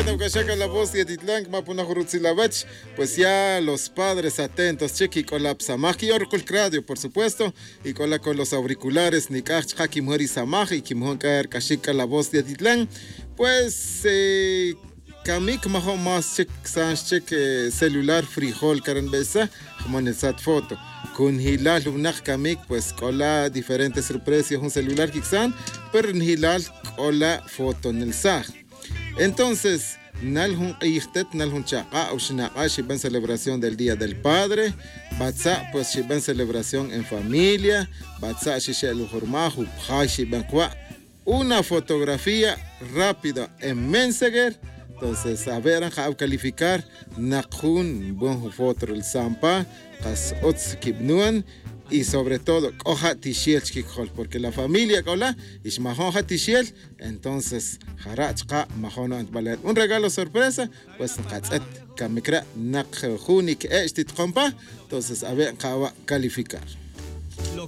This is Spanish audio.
Adam Kashaka la voz de Titlank, Mapunajurutzilavach, pues ya los padres atentos, chiqui con la psamaki orcul radio, por supuesto, y con los auriculares, Nikach Hakim Hori Samaji, Kimhon Kaer Kashika la voz de Titlank, pues Kamik maho más check sans check celular frijol karen besa, como en el sat foto. Con hilal unak kamik pues cola diferentes precios un celular kixan, pero en hilal cola foto en el sag. Entonces, nalhun qiyhtet nalhun chaqa o shnaqa shiban celebración del Día del Padre, batsa pues shiban celebración en familia, batsa shishelu hurmahu bhay shiban kwa una fotografía rápida en Messenger. Entonces, a ver, a calificar Nakun, buen foto el Zampa, Kas Otz Kibnuan, y sobre todo, Oja Tishiel Chikol, porque la familia Kola, Ishmahoja Tishiel, entonces, Harachka, Mahono Antbalet. Un regalo sorpresa, pues, Katzet, Kamikra, Nakhunik, Echtit Kompa, entonces, a ver, calificar.